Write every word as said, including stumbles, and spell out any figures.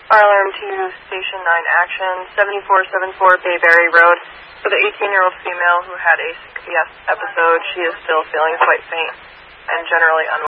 Fire alarm to Station nine Action, seventy-four seventy-four Bayberry Road. For the eighteen-year-old female who had a C P S episode, she is still feeling quite faint and generally unwell.